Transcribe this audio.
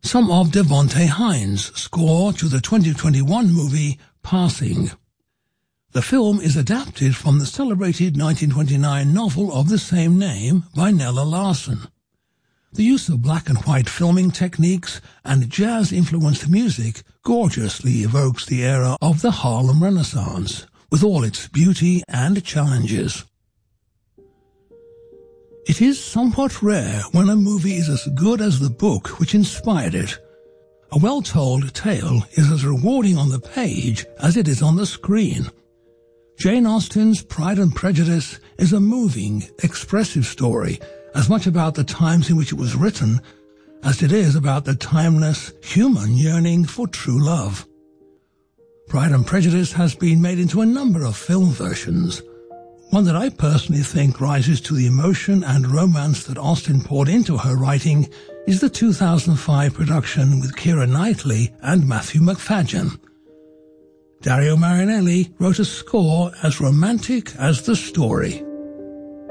some of Devonte Hines' score to the 2021 movie Passing. The film is adapted from the celebrated 1929 novel of the same name by Nella Larsen. The use of black and white filming techniques and jazz-influenced music gorgeously evokes the era of the Harlem Renaissance, with all its beauty and challenges. It is somewhat rare when a movie is as good as the book which inspired it. A well-told tale is as rewarding on the page as it is on the screen. Jane Austen's Pride and Prejudice is a moving, expressive story, as much about the times in which it was written as it is about the timeless human yearning for true love. Pride and Prejudice has been made into a number of film versions. One that I personally think rises to the emotion and romance that Austen poured into her writing is the 2005 production with Keira Knightley and Matthew Macfadyen. Dario Marianelli wrote a score as romantic as the story.